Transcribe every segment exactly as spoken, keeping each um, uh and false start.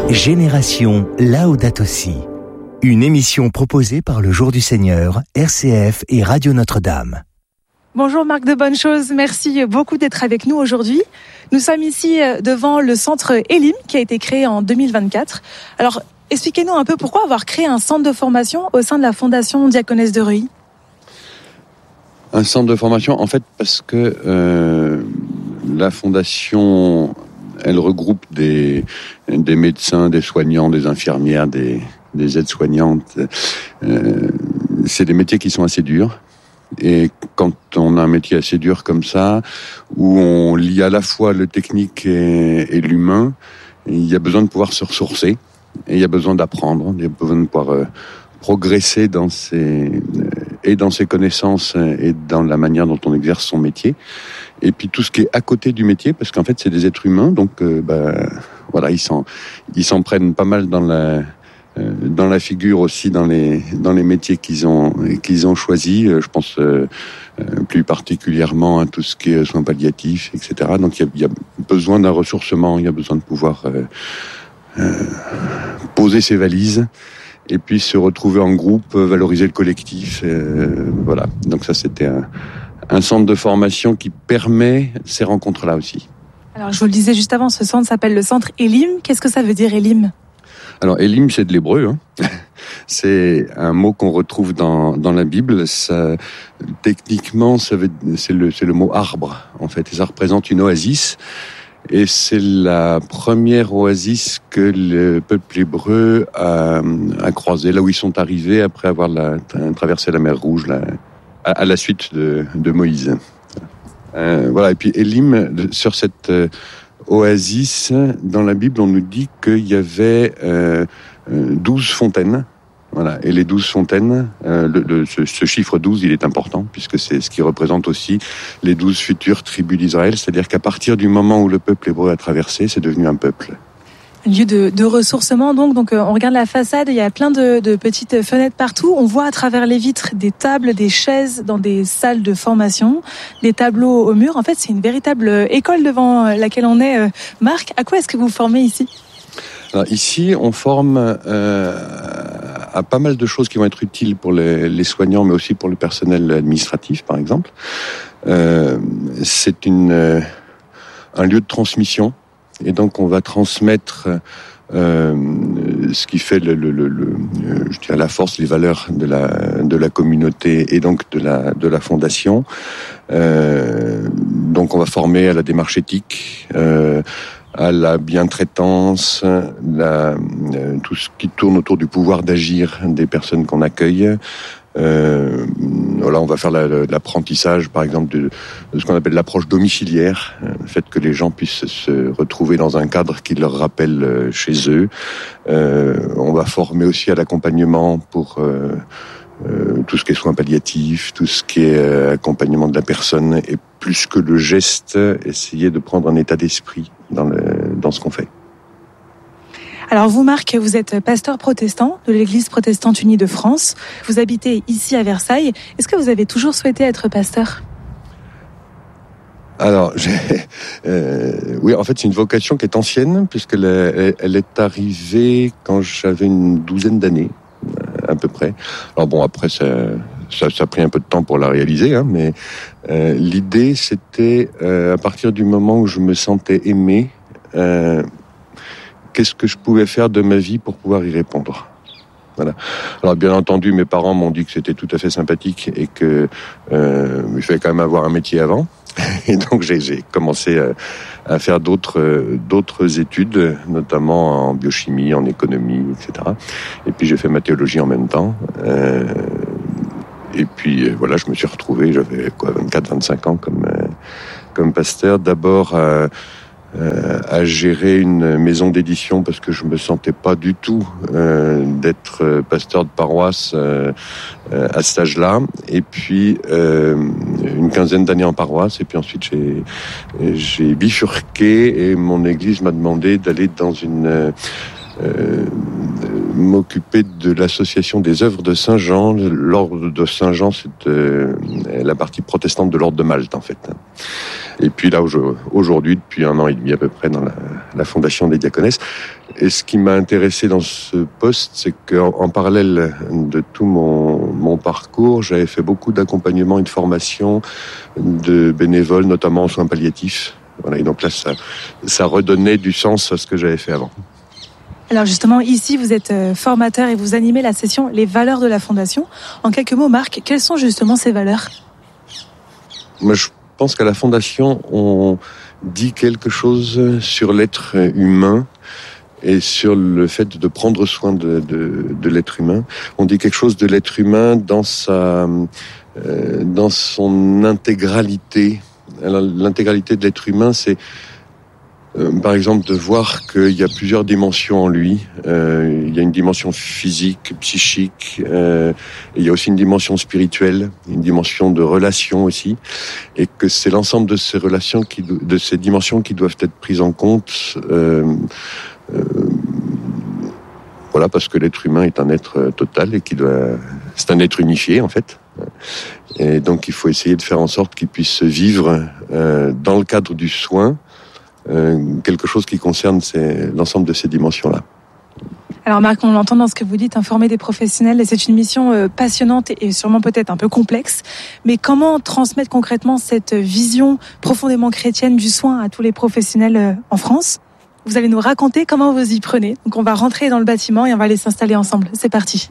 Génération Laudato Si. Une émission proposée par le Jour du Seigneur, R C F et Radio Notre-Dame. Bonjour Marc de Bonnechoose, merci beaucoup d'être avec nous aujourd'hui. Nous sommes ici devant le centre Elim qui a été créé en deux mille vingt-quatre. Alors expliquez-nous un peu pourquoi avoir créé un centre de formation au sein de la Fondation Diaconesse de Reuilly. Un centre de formation, en fait, parce que euh, la Fondation, elle regroupe des, des médecins, des soignants, des infirmières, des, des aides-soignantes. Euh, c'est des métiers qui sont assez durs. Et quand on a un métier assez dur comme ça, où on lie à la fois le technique et, et l'humain, il y a besoin de pouvoir se ressourcer, et il y a besoin d'apprendre, il y a besoin de pouvoir euh, progresser dans ses, euh, et dans ses connaissances et dans la manière dont on exerce son métier. Et puis tout ce qui est à côté du métier, parce qu'en fait c'est des êtres humains, donc euh, bah, voilà, ils s'en, ils s'en prennent pas mal dans la... dans la figure aussi, dans les dans les métiers qu'ils ont qu'ils ont choisis. Je pense euh, plus particulièrement à tout ce qui est soins palliatifs, et cetera. Donc il y a, il y a besoin d'un ressourcement, il y a besoin de pouvoir euh, euh, poser ses valises et puis se retrouver en groupe, valoriser le collectif. Euh, voilà. Donc ça, c'était un, un centre de formation qui permet ces rencontres-là aussi. Alors je vous le disais juste avant, ce centre s'appelle le centre Elim. Qu'est-ce que ça veut dire Elim ? Alors, Elim, c'est de l'hébreu. Hein. C'est un mot qu'on retrouve dans, dans la Bible. Ça, techniquement, ça veut, c'est, le, c'est le mot arbre, en fait. Et ça représente une oasis. Et c'est la première oasis que le peuple hébreu a, a croisée, là où ils sont arrivés après avoir la, traversé la mer Rouge, là, à, à la suite de, de Moïse. Euh, voilà. Et puis, Elim, sur cette... Euh, Oasis, dans la Bible, on nous dit qu'il y avait euh, douze fontaines. Voilà. Et les douze fontaines, euh, le, le, ce, ce chiffre douze, il est important, puisque c'est ce qui représente aussi les douze futures tribus d'Israël. C'est-à-dire qu'à partir du moment où le peuple hébreu a traversé, c'est devenu un peuple. Lieu de, de ressourcement, donc. Donc, euh, on regarde la façade, il y a plein de, de petites fenêtres partout. On voit à travers les vitres des tables, des chaises dans des salles de formation, des tableaux au mur. En fait, c'est une véritable école devant laquelle on est. Euh, Marc, à quoi est-ce que vous formez ici ? Alors, ici, on forme euh, à pas mal de choses qui vont être utiles pour les, les soignants, mais aussi pour le personnel administratif, par exemple. Euh, c'est une, euh, un lieu de transmission. Et donc, on va transmettre euh, ce qui fait le, le, le, le, je dirais la force, les valeurs de la de la communauté et donc de la de la fondation. Euh, donc, on va former à la démarche éthique, euh, à la bientraitance, la, euh, tout ce qui tourne autour du pouvoir d'agir des personnes qu'on accueille. Euh, voilà, on va faire la, l'apprentissage, par exemple, de, de ce qu'on appelle l'approche domiciliaire, le fait que les gens puissent se retrouver dans un cadre qui leur rappelle chez eux. Euh, on va former aussi à l'accompagnement pour euh, euh, tout ce qui est soins palliatifs, tout ce qui est euh, accompagnement de la personne, et plus que le geste, essayer de prendre un état d'esprit dans, le, dans ce qu'on fait. Alors vous, Marc, vous êtes pasteur protestant de l'Église protestante unie de France. Vous habitez ici à Versailles. Est-ce que vous avez toujours souhaité être pasteur ? Alors, j'ai, euh, oui, en fait, c'est une vocation qui est ancienne, puisqu'elle est, elle est arrivée quand j'avais une douzaine d'années, à peu près. Alors bon, après, ça, ça, ça a pris un peu de temps pour la réaliser, hein, mais euh, l'idée, c'était, euh, à partir du moment où je me sentais aimé, euh, qu'est-ce que je pouvais faire de ma vie pour pouvoir y répondre ? Voilà. Alors bien entendu, mes parents m'ont dit que c'était tout à fait sympathique et que euh, il fallait quand même avoir un métier avant. Et donc j'ai, j'ai commencé à, à faire d'autres d'autres études, notamment en biochimie, en économie, et cetera. Et puis j'ai fait ma théologie en même temps. Euh, et puis voilà, je me suis retrouvé, j'avais quoi, vingt-quatre vingt-cinq ans comme euh, comme pasteur. D'abord euh, Euh, à gérer une maison d'édition parce que je me sentais pas du tout euh, d'être pasteur de paroisse euh, euh, à cet âge-là. Et puis euh, une quinzaine d'années en paroisse. Et puis ensuite j'ai j'ai bifurqué et mon église m'a demandé d'aller dans une euh, Euh, m'occuper de l'association des œuvres de Saint-Jean. L'ordre de Saint-Jean, c'est euh, la partie protestante de l'ordre de Malte, en fait. Et puis là, aujourd'hui, depuis un an et demi à peu près, dans la, la fondation des Diaconesses. et ce qui m'a intéressé dans ce poste, c'est qu'en en parallèle de tout mon, mon parcours, j'avais fait beaucoup d'accompagnement et de formation de bénévoles, notamment en soins palliatifs. Voilà, et donc là, ça, ça redonnait du sens à ce que j'avais fait avant. Alors justement, ici, vous êtes formateur et vous animez la session « Les valeurs de la Fondation ». En quelques mots, Marc, quelles sont justement ces valeurs ? Moi, je pense qu'à la Fondation, on dit quelque chose sur l'être humain et sur le fait de prendre soin de, de, de l'être humain. On dit quelque chose de l'être humain dans sa, euh, dans son intégralité. Alors, l'intégralité de l'être humain, c'est Euh, par exemple, de voir qu'il y a plusieurs dimensions en lui. Euh, il y a une dimension physique, psychique, euh, et il y a aussi une dimension spirituelle, une dimension de relation aussi, et que c'est l'ensemble de ces relations, qui, de ces dimensions qui doivent être prises en compte. Euh, euh, voilà, parce que l'être humain est un être total et qui doit, c'est un être unifié en fait. Et donc, il faut essayer de faire en sorte qu'il puisse vivre euh, dans le cadre du soin. Euh, quelque chose qui concerne ces, l'ensemble de ces dimensions-là. Alors Marc, on l'entend dans ce que vous dites, informer des professionnels, et c'est une mission euh, passionnante et sûrement peut-être un peu complexe. Mais comment transmettre concrètement cette vision profondément chrétienne du soin à tous les professionnels euh, en France ? Vous allez nous raconter comment vous y prenez. Donc on va rentrer dans le bâtiment et on va aller s'installer ensemble. C'est parti.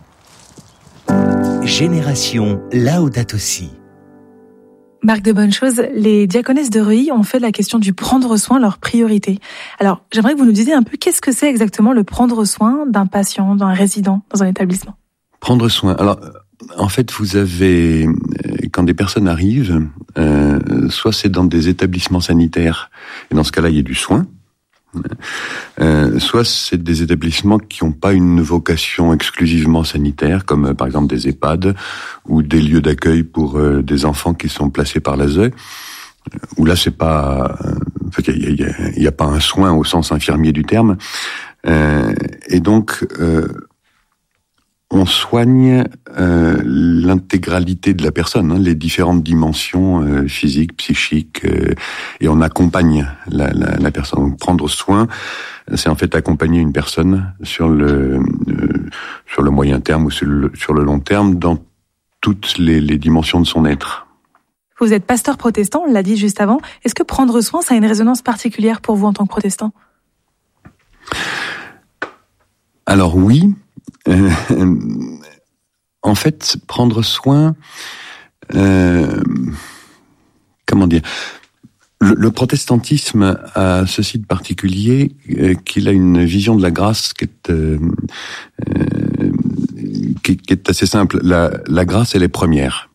Génération Laudato Si. Marc de Bonnechose, les diaconesses de Reuilly ont fait de la question du prendre soin leur priorité. Alors, j'aimerais que vous nous disiez un peu qu'est-ce que c'est exactement le prendre soin d'un patient, d'un résident dans un établissement. Prendre soin. Alors, en fait, vous avez, quand des personnes arrivent, euh, soit c'est dans des établissements sanitaires, et dans ce cas-là, il y a du soin, Euh, soit c'est des établissements qui n'ont pas une vocation exclusivement sanitaire, comme euh, par exemple des EHPAD ou des lieux d'accueil pour euh, des enfants qui sont placés par l'A S E, où là c'est pas, euh, enfin, il y a, y, y a pas un soin au sens infirmier du terme, euh, et donc euh, on soigne euh, l'intégralité de la personne, hein, les différentes dimensions euh, physiques, psychiques, euh, et on accompagne la, la, la personne. Donc, prendre soin, c'est en fait accompagner une personne sur le euh, sur le moyen terme ou sur le, sur le long terme dans toutes les, les dimensions de son être. Vous êtes pasteur protestant, on l'a dit juste avant. Est-ce que prendre soin, ça a une résonance particulière pour vous en tant que protestant ? Alors oui. Euh, en fait, prendre soin, euh, comment dire, le, le protestantisme a ceci de particulier euh, qu'il a une vision de la grâce qui est, euh, euh, qui, qui est assez simple. La, la grâce, elle est première.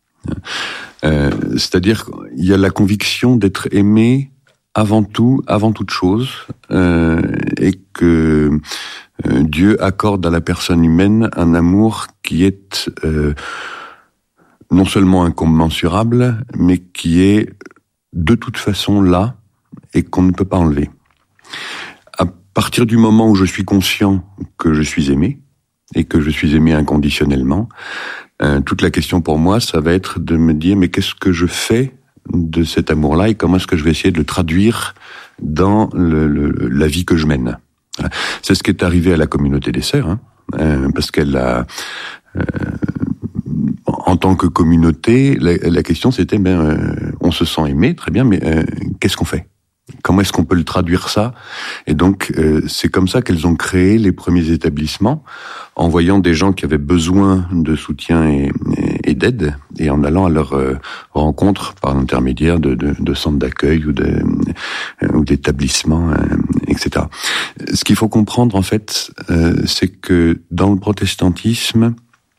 Euh, c'est-à-dire qu'il y a la conviction d'être aimé avant tout, avant toute chose, euh, et que euh, Dieu accorde à la personne humaine un amour qui est euh, non seulement incommensurable, mais qui est de toute façon là et qu'on ne peut pas enlever. À partir du moment où je suis conscient que je suis aimé et que je suis aimé inconditionnellement, euh, toute la question pour moi, ça va être de me dire mais qu'est-ce que je fais de cet amour-là et comment est-ce que je vais essayer de le traduire dans le, le, la vie que je mène. C'est ce qui est arrivé à la communauté des sœurs, hein, euh, parce qu'elle a, euh, en tant que communauté, la, la question c'était, ben, euh, on se sent aimé, très bien, mais euh, qu'est-ce qu'on fait ? Comment est-ce qu'on peut le traduire ça ? Et donc, euh, c'est comme ça qu'elles ont créé les premiers établissements, en voyant des gens qui avaient besoin de soutien et, et, et d'aide, et en allant à leur euh, rencontre par l'intermédiaire de, de, de centres d'accueil ou, de, euh, ou d'établissements, euh, et cetera. Ce qu'il faut comprendre, en fait, euh, c'est que dans le protestantisme,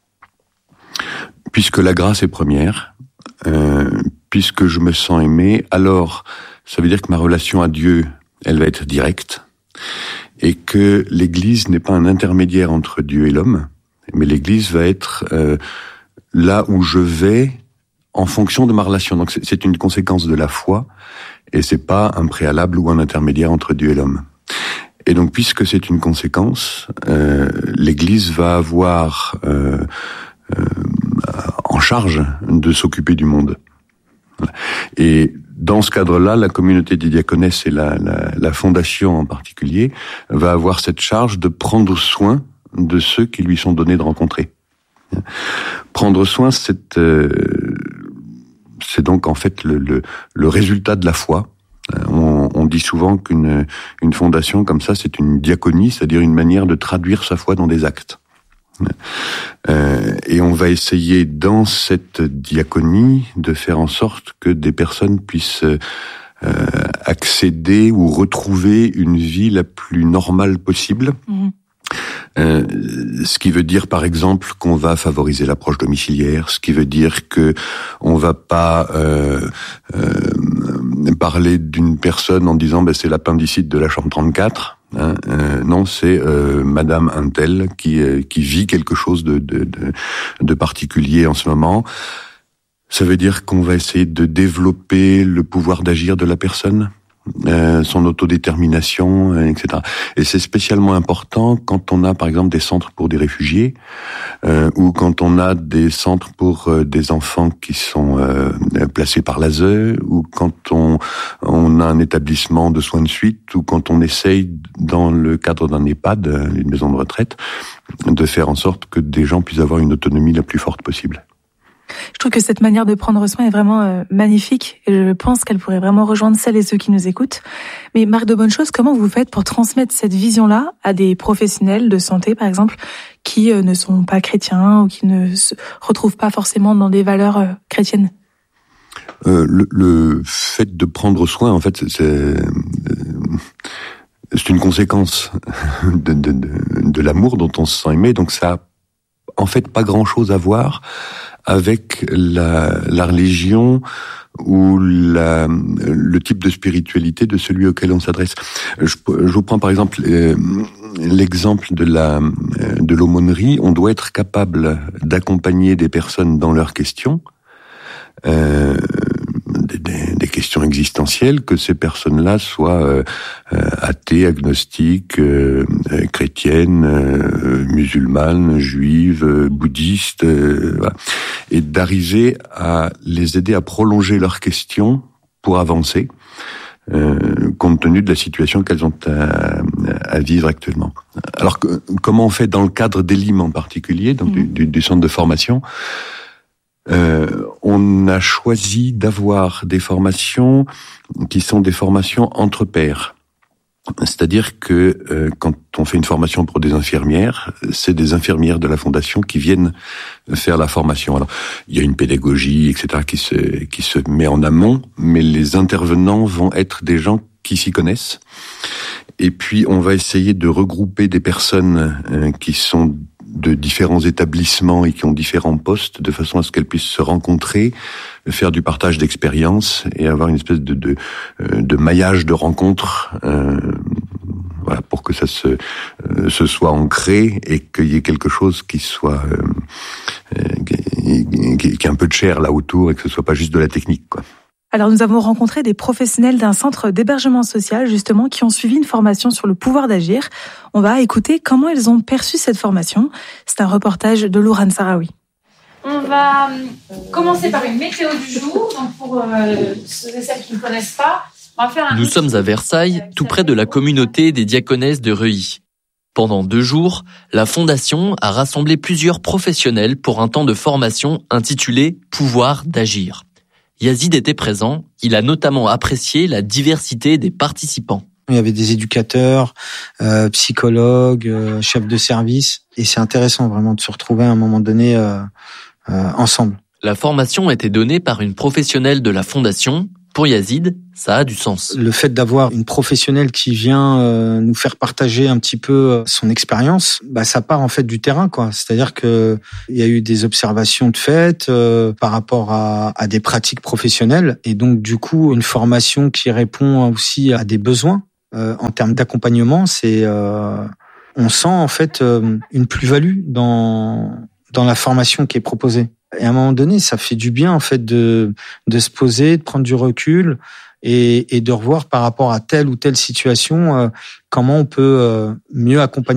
puisque la grâce est première, euh, puisque je me sens aimé, alors ça veut dire que ma relation à Dieu, elle va être directe, et que l'Église n'est pas un intermédiaire entre Dieu et l'homme, mais l'Église va être euh, là où je vais en fonction de ma relation. Donc c'est une conséquence de la foi, et c'est pas un préalable ou un intermédiaire entre Dieu et l'homme. Et donc puisque c'est une conséquence, euh, l'Église va avoir euh, euh, en charge de s'occuper du monde. Et dans ce cadre-là, la communauté des diaconesses et la, la, la fondation en particulier va avoir cette charge de prendre soin de ceux qui lui sont donnés de rencontrer. Prendre soin, c'est, euh, c'est donc en fait le, le, le résultat de la foi. On, on dit souvent qu'une une fondation comme ça, c'est une diaconie, c'est-à-dire une manière de traduire sa foi dans des actes. Euh, et on va essayer dans cette diaconie de faire en sorte que des personnes puissent euh, accéder ou retrouver une vie la plus normale possible. Mmh. Euh, ce qui veut dire, par exemple, qu'on va favoriser l'approche domiciliaire, ce qui veut dire que on va pas euh, euh, parler d'une personne en disant ben, c'est l'appendicite de la chambre trente-quatre. Hein, euh, non, c'est euh, Madame Untel qui euh, qui vit quelque chose de, de de de particulier en ce moment. Ça veut dire qu'on va essayer de développer le pouvoir d'agir de la personne, euh, son autodétermination, et cetera. Et c'est spécialement important quand on a, par exemple, des centres pour des réfugiés, euh, ou quand on a des centres pour euh, des enfants qui sont euh, placés par l'A S E, ou quand on on a un établissement de soins de suite, ou quand on essaye, dans le cadre d'un EHPAD, une maison de retraite, de faire en sorte que des gens puissent avoir une autonomie la plus forte possible. Je trouve que cette manière de prendre soin est vraiment euh, magnifique et je pense qu'elle pourrait vraiment rejoindre celles et ceux qui nous écoutent. Mais Marc de Bonnechose, comment vous faites pour transmettre cette vision-là à des professionnels de santé, par exemple, qui euh, ne sont pas chrétiens ou qui ne se retrouvent pas forcément dans des valeurs euh, chrétiennes ? euh, le, le fait de prendre soin, en fait, c'est, c'est, c'est une conséquence de, de, de, de l'amour dont on se sent aimé. Donc ça a en fait pas grand-chose à voir avec la, la religion ou la, le type de spiritualité de celui auquel on s'adresse. Je, je vous prends par exemple euh, l'exemple de la de l'aumônerie. On doit être capable d'accompagner des personnes dans leurs questions, euh, des, des, des questions existentielles, que ces personnes-là soient euh, athées, agnostiques, euh, chrétiennes, euh, musulmanes, juives, euh, bouddhistes, euh, voilà. Et d'arriver à les aider à prolonger leurs questions pour avancer, euh, compte tenu de la situation qu'elles ont à, à vivre actuellement. Alors, que, comment on fait dans le cadre d'E L I M en particulier, donc mmh. du, du, du centre de formation? Euh, on a choisi d'avoir des formations qui sont des formations entre pairs. C'est-à-dire que euh, quand on fait une formation pour des infirmières, c'est des infirmières de la fondation qui viennent faire la formation. Alors, il y a une pédagogie, et cetera, qui se qui se met en amont, mais les intervenants vont être des gens qui s'y connaissent. Et puis, on va essayer de regrouper des personnes euh, qui sont de différents établissements et qui ont différents postes, de façon à ce qu'elles puissent se rencontrer, faire du partage d'expériences et avoir une espèce de de, de maillage de rencontres, euh, voilà, pour que ça se euh, se soit ancré et qu'il y ait quelque chose qui soit euh, qui, qui, qui ait un peu de chair là autour et que ce soit pas juste de la technique, quoi. Alors nous avons rencontré des professionnels d'un centre d'hébergement social justement qui ont suivi une formation sur le pouvoir d'agir. On va écouter comment ils ont perçu cette formation. C'est un reportage de Lourane Sarawi. On va commencer par une météo du jour. Donc pour euh, ceux et celles qui ne connaissent pas, on va faire un... Nous sommes à Versailles, tout près de la communauté des diaconesses de Reuilly. Pendant deux jours, la Fondation a rassemblé plusieurs professionnels pour un temps de formation intitulé « Pouvoir d'agir ». Yazid était présent, il a notamment apprécié la diversité des participants. Il y avait des éducateurs, euh, psychologues, euh, chefs de service, et c'est intéressant vraiment de se retrouver à un moment donné euh, euh, ensemble. La formation a été donnée par une professionnelle de la Fondation. Pour Yazid, ça a du sens. Le fait d'avoir une professionnelle qui vient euh, nous faire partager un petit peu son expérience, bah ça part en fait du terrain, quoi. C'est-à-dire que il y a eu des observations de fait euh, par rapport à, à des pratiques professionnelles, et donc du coup une formation qui répond aussi à des besoins euh, en termes d'accompagnement. C'est euh, on sent en fait euh, une plus-value dans dans la formation qui est proposée. Et à un moment donné, ça fait du bien en fait de de se poser, de prendre du recul et, et de revoir par rapport à telle ou telle situation euh, comment on peut euh, mieux accompagner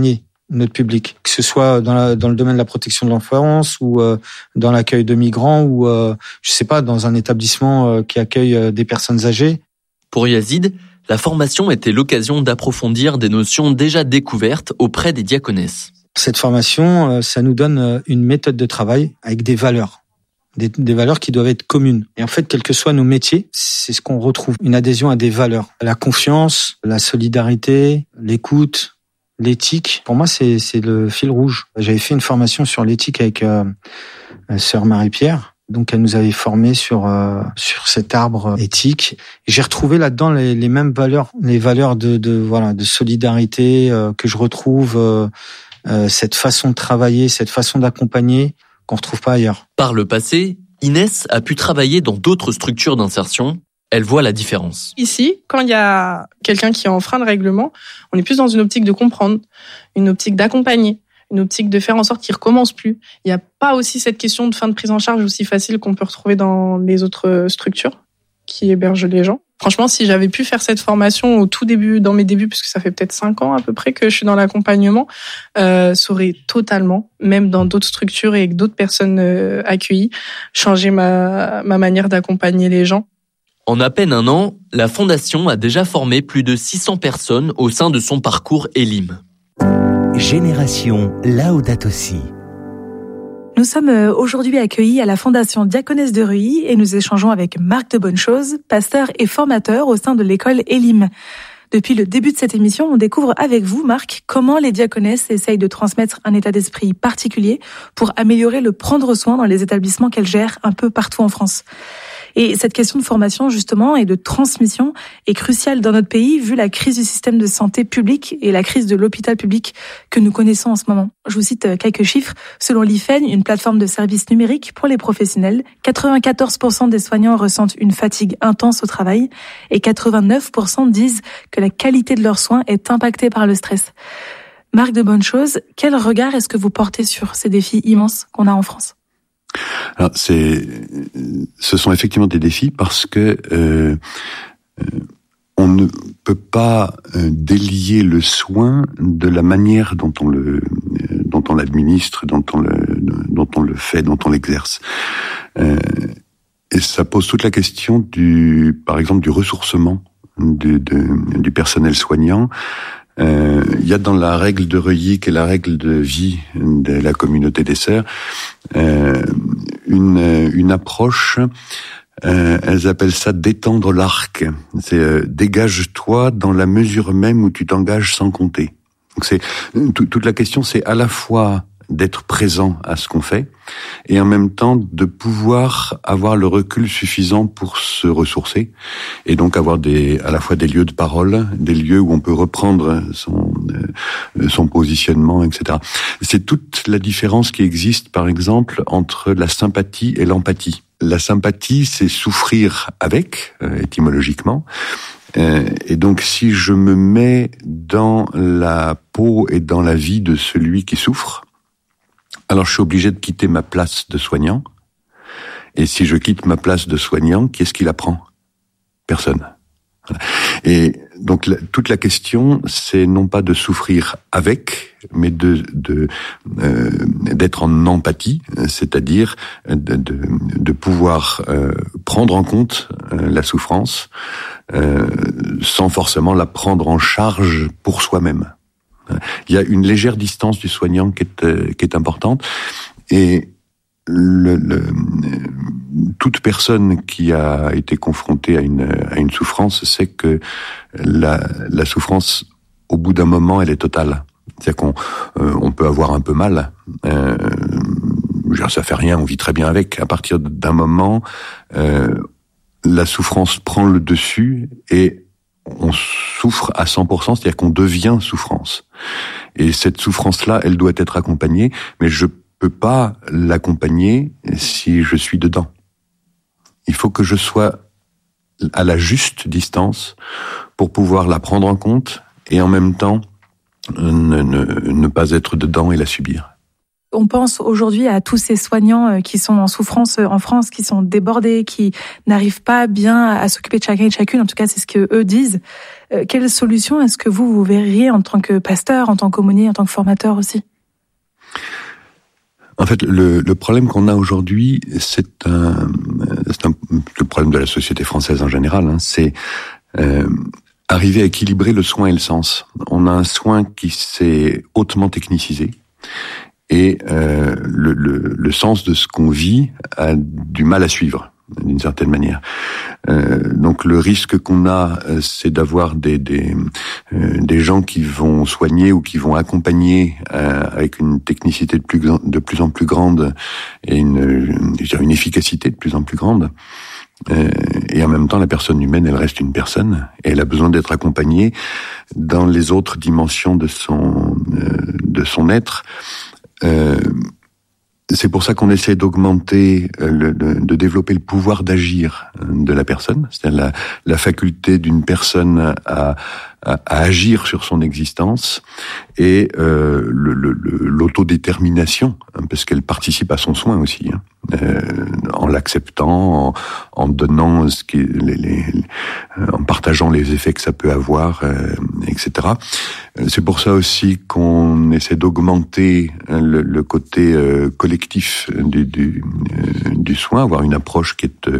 notre public, que ce soit dans, la, dans le domaine de la protection de l'enfance ou euh, dans l'accueil de migrants ou, euh, je sais pas, dans un établissement euh, qui accueille euh, des personnes âgées. Pour Yazid, la formation était l'occasion d'approfondir des notions déjà découvertes auprès des diaconesses. Cette formation, euh, ça nous donne une méthode de travail avec des valeurs. Des, des valeurs qui doivent être communes. Et en fait, quels que soient nos métiers, c'est ce qu'on retrouve. Une adhésion à des valeurs. La confiance, la solidarité, l'écoute, l'éthique, pour moi, c'est, c'est le fil rouge. J'avais fait une formation sur l'éthique avec euh, sœur Marie-Pierre. Donc, elle nous avait formés sur euh, sur cet arbre éthique. Et j'ai retrouvé là-dedans les, les mêmes valeurs, les valeurs de, de voilà de solidarité euh, que je retrouve, euh, euh, cette façon de travailler, cette façon d'accompagner qu'on retrouve pas ailleurs. Par le passé, Inès a pu travailler dans d'autres structures d'insertion. Elle voit la différence. Ici, quand il y a quelqu'un qui est en frein de règlement, on est plus dans une optique de comprendre, une optique d'accompagner, une optique de faire en sorte qu'il recommence plus. Il n'y a pas aussi cette question de fin de prise en charge aussi facile qu'on peut retrouver dans les autres structures qui hébergent les gens. Franchement, si j'avais pu faire cette formation au tout début, dans mes débuts, puisque ça fait peut-être cinq ans à peu près que je suis dans l'accompagnement, euh, ça aurait totalement, même dans d'autres structures et avec d'autres personnes euh, accueillies, changé ma, ma manière d'accompagner les gens. En à peine un an, la Fondation a déjà formé plus de six cents personnes au sein de son parcours Elim. Génération Laudato Si. Nous sommes aujourd'hui accueillis à la Fondation Diaconesse de Reuilly et nous échangeons avec Marc de Bonnechose, pasteur et formateur au sein de l'école Elim. Depuis le début de cette émission, on découvre avec vous, Marc, comment les diaconesses essayent de transmettre un état d'esprit particulier pour améliorer le prendre soin dans les établissements qu'elles gèrent un peu partout en France. Et cette question de formation, justement, et de transmission est cruciale dans notre pays, vu la crise du système de santé public et la crise de l'hôpital public que nous connaissons en ce moment. Je vous cite quelques chiffres. Selon l'I F E N, une plateforme de services numériques pour les professionnels, quatre-vingt-quatorze pour cent des soignants ressentent une fatigue intense au travail et quatre-vingt-neuf pour cent disent que la qualité de leurs soins est impactée par le stress. Marc de Bonnechose, quel regard est-ce que vous portez sur ces défis immenses qu'on a en France ? Alors, c'est, ce sont effectivement des défis parce que euh, on ne peut pas délier le soin de la manière dont on le, dont on l'administre, dont on le, dont on le fait, dont on l'exerce. Euh, et ça pose toute la question du, par exemple, du ressourcement du, de, du personnel soignant. Euh, il y a dans la règle de Reuilly, qui est la règle de vie de la communauté des sœurs, euh, une, une approche, euh, elles appellent ça d'étendre l'arc. C'est euh, dégage-toi dans la mesure même où tu t'engages sans compter. Donc c'est tout, toute la question, c'est à la fois d'être présent à ce qu'on fait et en même temps de pouvoir avoir le recul suffisant pour se ressourcer et donc avoir des à la fois des lieux de parole, des lieux où on peut reprendre son euh, son positionnement, et cetera. C'est toute la différence qui existe, par exemple, entre la sympathie et l'empathie. La sympathie, c'est souffrir avec, euh, étymologiquement. Euh, et donc, si je me mets dans la peau et dans la vie de celui qui souffre, alors je suis obligé de quitter ma place de soignant. Et si je quitte ma place de soignant, qui est-ce qui la prend ? Personne. Et donc la, toute la question, c'est non pas de souffrir avec, mais de, de euh, d'être en empathie, c'est-à-dire de, de, de pouvoir euh, prendre en compte euh, la souffrance euh, sans forcément la prendre en charge pour soi-même. Il y a une légère distance du soignant qui est, qui est importante et le, le, toute personne qui a été confrontée à une, à une souffrance sait que la, la souffrance, au bout d'un moment, elle est totale. C'est-à-dire qu'on euh, on peut avoir un peu mal, euh, genre ça fait rien, on vit très bien avec. À partir d'un moment, euh, la souffrance prend le dessus et on souffre à cent pour cent, c'est-à-dire qu'on devient souffrance. Et cette souffrance-là, elle doit être accompagnée, mais je peux pas l'accompagner si je suis dedans. Il faut que je sois à la juste distance pour pouvoir la prendre en compte et en même temps ne, ne, ne pas être dedans et la subir. On pense aujourd'hui à tous ces soignants qui sont en souffrance en France, qui sont débordés, qui n'arrivent pas bien à s'occuper de chacun et de chacune. En tout cas, c'est ce que eux disent. Euh, quelle solution est-ce que vous, vous verriez en tant que pasteur, en tant qu'aumônier, en tant que formateur aussi ? En fait, le, le problème qu'on a aujourd'hui, c'est un, c'est un, le problème de la société française en général, hein, c'est euh, arriver à équilibrer le soin et le sens. On a un soin qui s'est hautement technicisé. Et euh, le, le, le sens de ce qu'on vit a du mal à suivre, d'une certaine manière. Euh, donc le risque qu'on a, c'est d'avoir des des, euh, des gens qui vont soigner ou qui vont accompagner euh, avec une technicité de plus de plus en plus grande et une une, une efficacité de plus en plus grande. Euh, et en même temps, la personne humaine, elle reste une personne et elle a besoin d'être accompagnée dans les autres dimensions de son euh, de son être. Euh, c'est pour ça qu'on essaie d'augmenter, le, de, de développer le pouvoir d'agir de la personne, c'est-à-dire la, la faculté d'une personne à, à, à agir sur son existence et euh, le, le, l'autodétermination, hein, parce qu'elle participe à son soin aussi, hein, euh, en l'acceptant, en, en donnant ce qui, les, les, en partageant les effets que ça peut avoir, euh, et cetera. C'est pour ça aussi qu'on essaie d'augmenter le, le côté euh, collectif du, du, euh, du soin, avoir une approche qui est euh,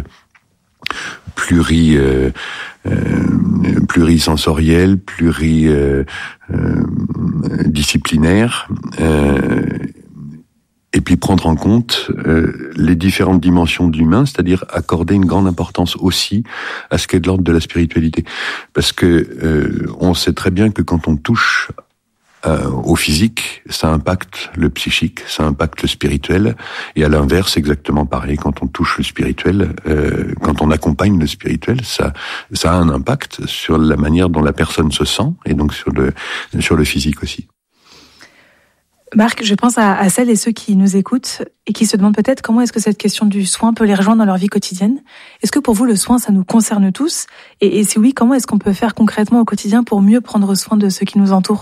pluri euh, euh, plurisensorielle, pluri euh, euh, disciplinaire, euh, et puis prendre en compte euh, les différentes dimensions de l'humain, c'est-à-dire accorder une grande importance aussi à ce qui est de l'ordre de la spiritualité, parce que euh, on sait très bien que quand on touche Euh, au physique, ça impacte le psychique, ça impacte le spirituel, et à l'inverse, exactement pareil, quand on touche le spirituel, euh, quand on accompagne le spirituel, ça, ça a un impact sur la manière dont la personne se sent, et donc sur le, sur le physique aussi. Marc, je pense à, à celles et ceux qui nous écoutent et qui se demandent peut-être comment est-ce que cette question du soin peut les rejoindre dans leur vie quotidienne. Est-ce que pour vous, le soin, ça nous concerne tous ? Et, et si oui, comment est-ce qu'on peut faire concrètement au quotidien pour mieux prendre soin de ceux qui nous entourent ?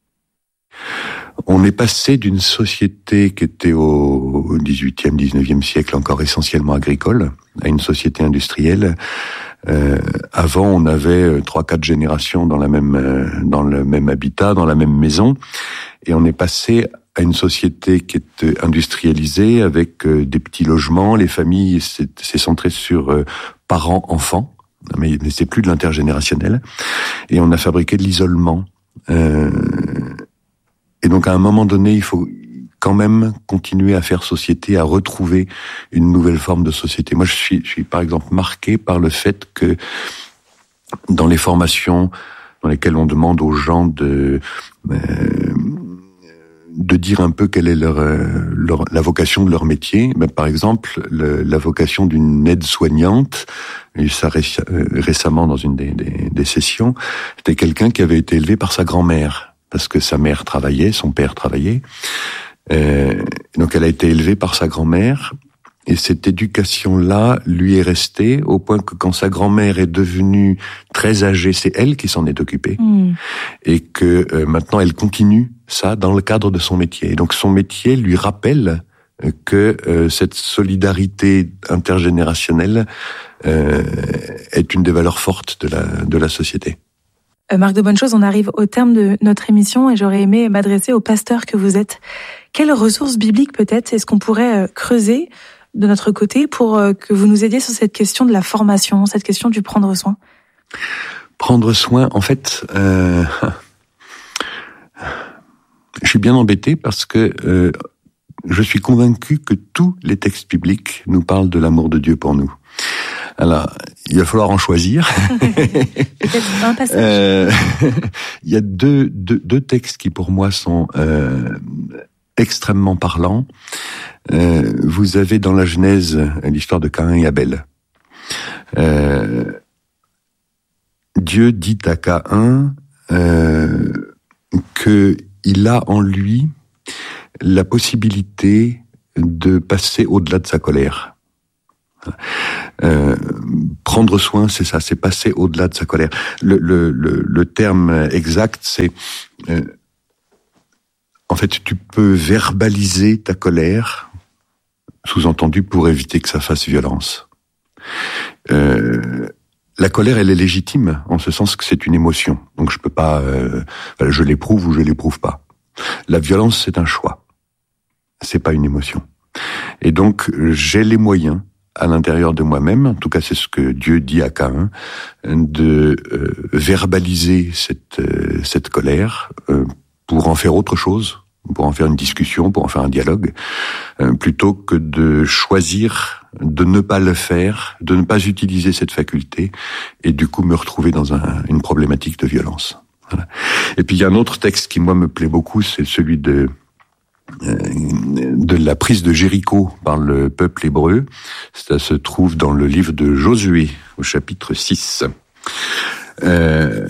On est passé d'une société qui était au dix-huitième, dix-neuvième siècle encore essentiellement agricole à une société industrielle. Euh, avant, on avait trois, quatre générations dans la même, euh, dans le même habitat, dans la même maison, et on est passé à une société qui est industrialisée avec euh, des petits logements. Les familles, c'est, c'est centré sur euh, parents-enfants, mais, mais c'est plus de l'intergénérationnel. Et on a fabriqué de l'isolement. Euh, Et donc, à un moment donné, il faut quand même continuer à faire société, à retrouver une nouvelle forme de société. Moi, je suis, je suis par exemple marqué par le fait que dans les formations dans lesquelles on demande aux gens de euh, de dire un peu quelle est leur, leur la vocation de leur métier. Ben, par exemple, le, la vocation d'une aide-soignante, j'ai eu ça ré, récemment dans une des, des, des sessions, c'était quelqu'un qui avait été élevé par sa grand-mère. Parce que sa mère travaillait, son père travaillait. Euh, donc elle a été élevée par sa grand-mère, et cette éducation-là lui est restée au point que quand sa grand-mère est devenue très âgée, c'est elle qui s'en est occupée, mmh. et que euh, maintenant elle continue ça dans le cadre de son métier. Et donc son métier lui rappelle que euh, cette solidarité intergénérationnelle euh, est une des valeurs fortes de la de la société. Marc de Bonnechose, on arrive au terme de notre émission et j'aurais aimé m'adresser au pasteur que vous êtes. Quelles ressources bibliques peut-être est-ce qu'on pourrait creuser de notre côté pour que vous nous aidiez sur cette question de la formation, cette question du prendre soin ? Prendre soin, en fait, euh, je suis bien embêté parce que euh, je suis convaincu que tous les textes bibliques nous parlent de l'amour de Dieu pour nous. Alors, il va falloir en choisir. Peut-être un passage. Euh, il y a deux, deux, deux textes qui, pour moi, sont euh, extrêmement parlants. Euh, vous avez dans la Genèse l'histoire de Caïn et Abel. Euh, Dieu dit à Caïn euh, qu'il a en lui la possibilité de passer au-delà de sa colère. Euh, prendre soin, c'est ça, c'est passer au-delà de sa colère. Le, le, le, le terme exact, c'est euh, en fait, tu peux verbaliser ta colère, sous-entendu pour éviter que ça fasse violence. Euh, la colère, elle est légitime, en ce sens que c'est une émotion. Donc je peux pas, euh, je l'éprouve ou je l'éprouve pas. La violence, c'est un choix. C'est pas une émotion. Et donc, j'ai les moyens, à l'intérieur de moi-même, en tout cas c'est ce que Dieu dit à Caïn, de euh, verbaliser cette, euh, cette colère euh, pour en faire autre chose, pour en faire une discussion, pour en faire un dialogue, euh, plutôt que de choisir de ne pas le faire, de ne pas utiliser cette faculté, et du coup me retrouver dans un, une problématique de violence. Voilà. Et puis il y a un autre texte qui moi me plaît beaucoup, c'est celui de de la prise de Jéricho par le peuple hébreu. Ça se trouve dans le livre de Josué, au chapitre six. Euh,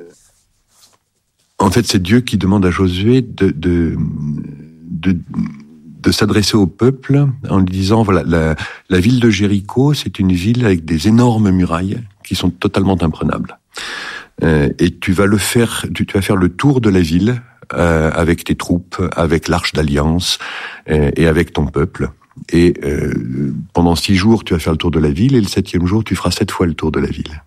en fait, c'est Dieu qui demande à Josué de, de, de, de s'adresser au peuple en lui disant, voilà, la, la ville de Jéricho, c'est une ville avec des énormes murailles qui sont totalement imprenables. Euh, et tu vas le faire, tu, tu vas faire le tour de la ville Euh, avec tes troupes, avec l'arche d'alliance euh, et avec ton peuple. Et euh, pendant six jours, tu vas faire le tour de la ville, et le septième jour, tu feras sept fois le tour de la ville.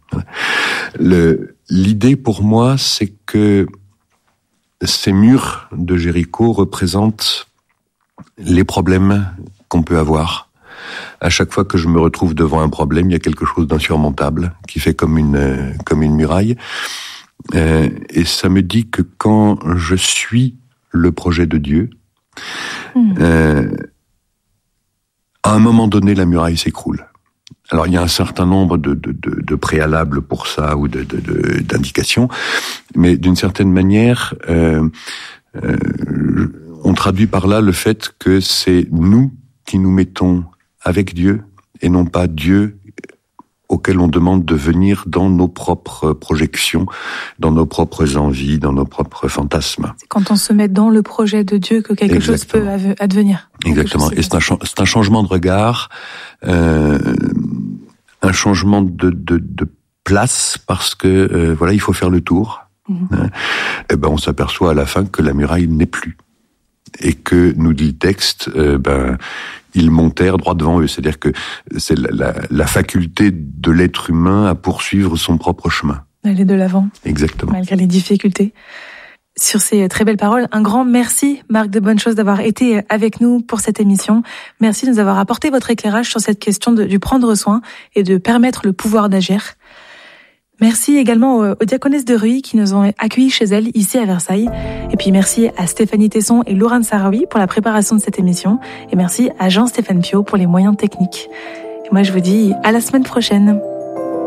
Le, l'idée pour moi, c'est que ces murs de Jéricho représentent les problèmes qu'on peut avoir. À chaque fois que je me retrouve devant un problème, il y a quelque chose d'insurmontable qui fait comme une comme une muraille. Euh, et ça me dit que quand je suis le projet de Dieu, mmh. euh, à un moment donné, la muraille s'écroule. Alors, il y a un certain nombre de, de, de, de préalables pour ça, ou de, de, de, d'indications, mais d'une certaine manière, euh, euh, on traduit par là le fait que c'est nous qui nous mettons avec Dieu, et non pas Dieu auquel on demande de venir dans nos propres projections, dans nos propres envies, dans nos propres fantasmes. C'est quand on se met dans le projet de Dieu que quelque Exactement. chose peut advenir. Exactement. Et c'est un, c'est un changement de regard, euh, un changement de, de, de place, parce que euh, voilà, il faut faire le tour. Mmh. Hein. Et ben, on s'aperçoit à la fin que la muraille n'est plus, et que, nous dit le texte, euh, ben ils montèrent droit devant eux. C'est-à-dire que c'est la, la, la faculté de l'être humain à poursuivre son propre chemin. Aller de l'avant. Exactement. Malgré les difficultés. Sur ces très belles paroles, un grand merci, Marc de Bonnechose, d'avoir été avec nous pour cette émission. Merci de nous avoir apporté votre éclairage sur cette question de, du prendre soin et de permettre le pouvoir d'agir. Merci également aux, aux diaconesses de Reuilly qui nous ont accueillis chez elles, ici à Versailles. Et puis merci à Stéphanie Tesson et Laurent Sarawi pour la préparation de cette émission. Et merci à Jean-Stéphane Pio pour les moyens techniques. Et moi, je vous dis à la semaine prochaine.